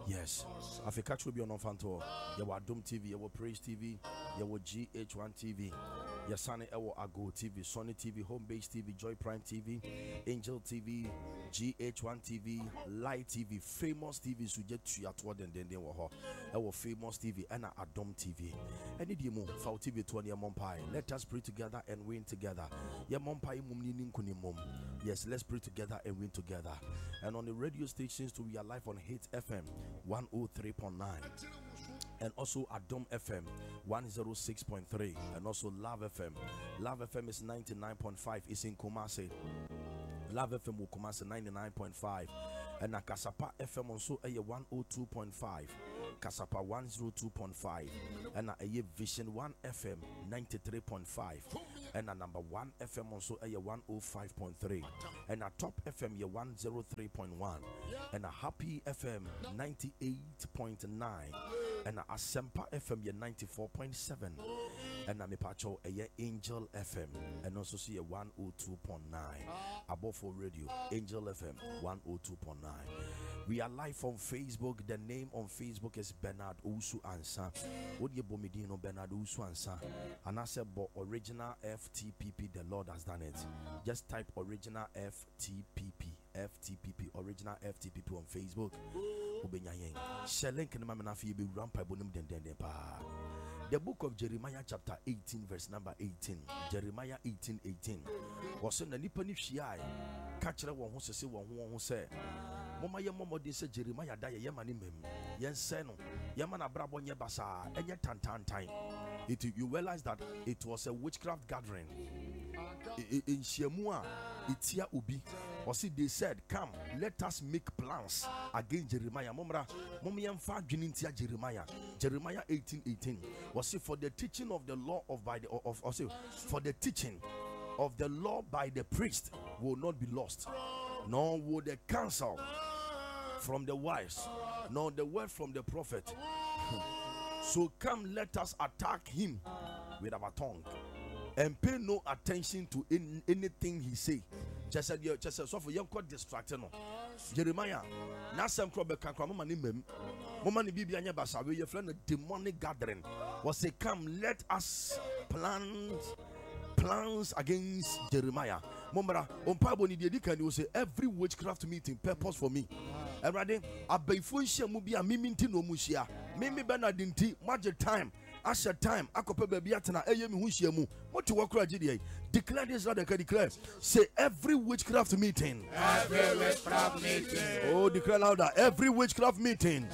Yes. Africa will be on Fanto. You were Dome TV, you were Praise TV, you were GH1 TV, your Sunny Ewo Ago TV, Sony TV, Home Base TV, Joy Prime TV, Angel TV, GH1 TV, Light TV, Famous TV, so get to your toward and then they were our Famous TV and Adom TV. Any demo, Foul TV to your Mompai. Let us pray together and win together. Your Mompai Mumnin Kunimum. Yes, let's pray together and win together. And on the radio stations, too, we are live on Hit FM 103.9 and also Adom FM 106.3 and also Love FM. Love FM is 99.5. It's in Kumasi. Love FM will Kumasi 99.5 and Kasapa FM also a 102.5. Kasapa 102.5 and a Vision 1 FM 93.5 and a number 1 FM also a 105.3 and a Top FM 103.1 and a Happy FM 98.9 and a Asempa FM 94.7 and a Mipacho a Angel FM and also see a 102.9 above for radio Angel FM 102.9. We are live on Facebook. The name on Facebook is Bernard Usu Ansa. What you bomidino Bernard Usu Ansa? And I said, but original FTPP, the Lord has done it. Just type original FTPP, original FTPP on Facebook. The book of Jeremiah chapter 18 verse number 18. Jeremiah 18:18. Was in the Nipani Shiai. Catch the one who says one who say Mama Yammo de say Jeremiah die Yamanim. Yen Seno Yamana Brabon Yabasa and yet time. You realize that it was a witchcraft gathering in Shemua, Itia Ubi. Or see, they said, come, let us make plans against Jeremiah. Momian fa Junintia Jeremiah. Jeremiah 18:18. Was see, for the teaching of the law for the teaching of the law by the priest will not be lost, nor will the counsel from the wise, nor the word from the prophet. So come, let us attack him with our tongue and pay no attention to anything he say. Just so for young quite distracted. Jeremiah, now some crop mama ni bibi anya basa we your friend a demonic gathering. Was say come, let us plans against Jeremiah. Momra on Pabo ni dedi can you say every witchcraft meeting purpose for me. Everybody, abefo nhia mu bia miminti no mu hia. Mimi Bernardinti much time. Asher time, akope baby atana eye mi hu hia mu. What you work agide. Declare this rather can declare. Say every witchcraft meeting. Every witchcraft meeting. Oh, declare louder. Every witchcraft meeting.